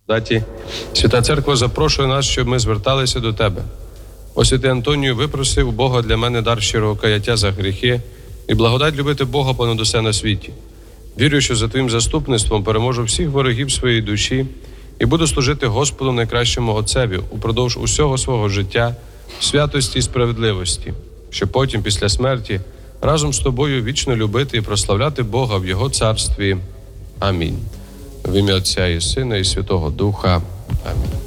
Даті, Свята Церква запрошує нас, щоб ми зверталися до Тебе. О святий Антонію випросив Бога для мене дар щирого каяття за гріхи і благодать любити Бога понад усе на світі. Вірю, що за Твоїм заступництвом переможу всіх ворогів своєї душі і буду служити Господу найкращому Отцеві упродовж усього свого життя в святості і справедливості, щоб потім, після смерті, разом з Тобою вічно любити і прославляти Бога в Його царстві. Амінь. В ім'я Отця і Сина і Святого Духа. Амінь.